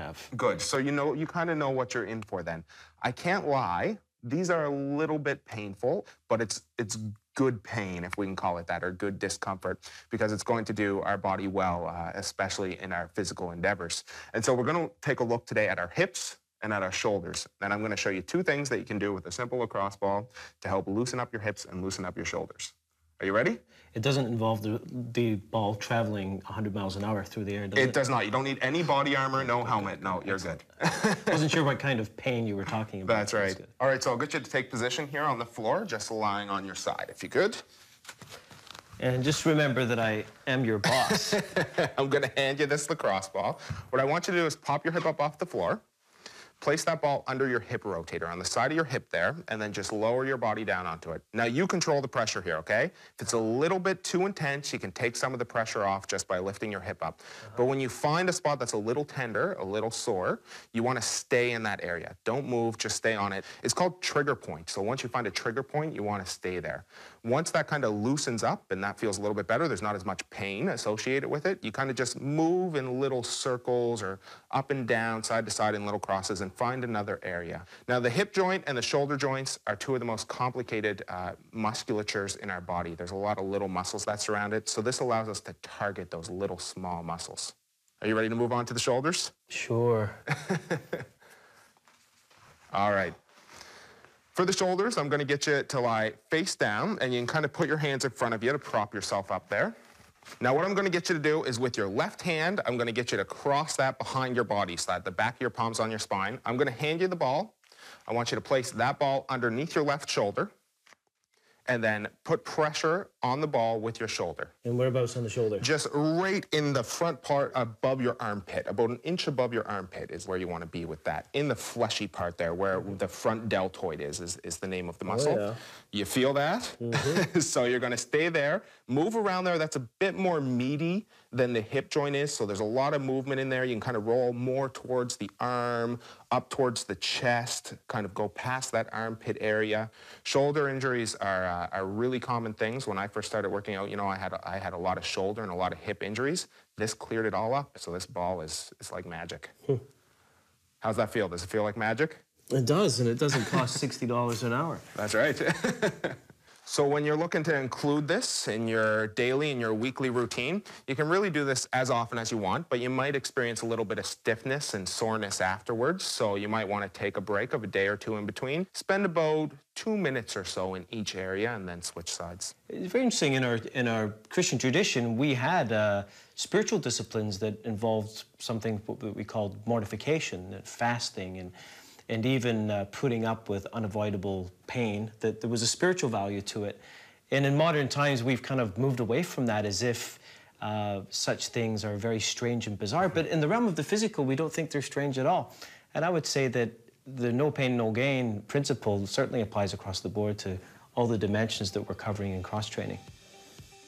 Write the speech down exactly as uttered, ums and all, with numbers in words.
have. Good. So you know, you kind of know what you're in for then. I can't lie. These are a little bit painful, but it's it's good pain, if we can call it that, or good discomfort, because it's going to do our body well, uh, especially in our physical endeavors. And so we're going to take a look today at our hips and at our shoulders. And I'm going to show you two things that you can do with a simple lacrosse ball to help loosen up your hips and loosen up your shoulders. Are you ready? It doesn't involve the, the ball traveling one hundred miles an hour through the air, does it? It does not. You don't need any body armor, no helmet. No, you're good. Wasn't sure what kind of pain you were talking about. That's right. That's All right, so I'll get you to take position here on the floor, just lying on your side, if you could. And just remember that I am your boss. I'm going to hand you this lacrosse ball. What I want you to do is pop your hip up off the floor. Place that ball under your hip rotator on the side of your hip there, and then just lower your body down onto it. Now, you control the pressure here, okay? If it's a little bit too intense, you can take some of the pressure off just by lifting your hip up. Uh-huh. But when you find a spot that's a little tender, a little sore, you want to stay in that area. Don't move, just stay on it. It's called trigger point. So once you find a trigger point, you want to stay there. Once that kind of loosens up and that feels a little bit better, there's not as much pain associated with it, you kind of just move in little circles or up and down, side to side in little crosses, and find another area. Now, the hip joint and the shoulder joints are two of the most complicated uh, musculatures in our body. There's a lot of little muscles that surround it, so this allows us to target those little small muscles. Are you ready to move on to the shoulders? Sure. All right. For the shoulders, I'm going to get you to lie face down, and you can kind of put your hands in front of you to prop yourself up there. Now, what I'm going to get you to do is with your left hand, I'm going to get you to cross that behind your body, so that the back of your palm's on your spine. I'm going to hand you the ball. I want you to place that ball underneath your left shoulder, and then put pressure on the ball with your shoulder. And whereabouts on the shoulder? Just right in the front part above your armpit. About an inch above your armpit is where you want to be with that. In the fleshy part there, where the front deltoid is, is, is the name of the muscle. Oh, yeah. You feel that? Mm-hmm. So you're going to stay there. Move around there. That's a bit more meaty than the hip joint is, so there's a lot of movement in there. You can kind of roll more towards the arm, up towards the chest, kind of go past that armpit area. Shoulder injuries are, uh, are really common things. When I first started working out, you know, I had, a, I had a lot of shoulder and a lot of hip injuries. This cleared it all up, so this ball is, is like magic. Hmm. How's that feel? Does it feel like magic? It does, and it doesn't cost sixty dollars an hour. That's right. So when you're looking to include this in your daily and your weekly routine, you can really do this as often as you want, but you might experience a little bit of stiffness and soreness afterwards, so you might want to take a break of a day or two in between. Spend about two minutes or so in each area and then switch sides. It's very interesting. In our, in our Christian tradition, we had uh, spiritual disciplines that involved something that we called mortification, and fasting, and and even uh, putting up with unavoidable pain, that there was a spiritual value to it. And in modern times, we've kind of moved away from that as if uh, such things are very strange and bizarre. But in the realm of the physical, we don't think they're strange at all. And I would say that the no pain, no gain principle certainly applies across the board to all the dimensions that we're covering in cross-training.